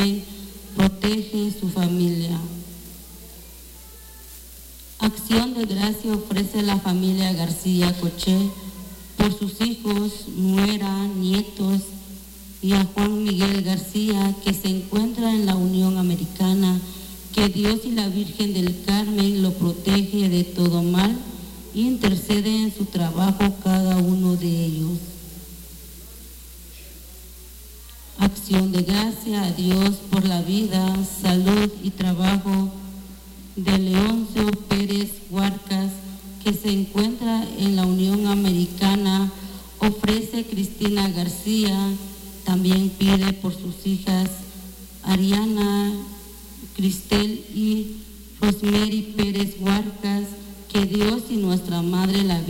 protege su familia. Acción de gracia ofrece la familia García Coché por sus hijos, nuera, nietos y a Juan Miguel García, que se encuentra en la Unión Americana. Que Dios y la Virgen del Carmen lo protege de todo mal e intercede en su trabajo cada uno de ellos. Acción de gracia a Dios por la vida, salud y trabajo de Leoncio Pérez Huarcas, que se encuentra en la Unión Americana. Ofrece Cristina García, también pide por sus hijas Ariana, Cristel y Rosemary Pérez Huarcas, que Dios y nuestra Madre la